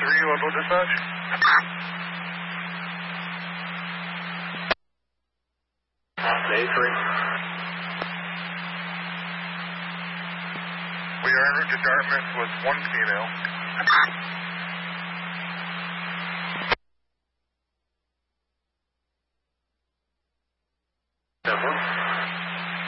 3, local dispatch. A3. We are en route to Dartmouth with 1 female.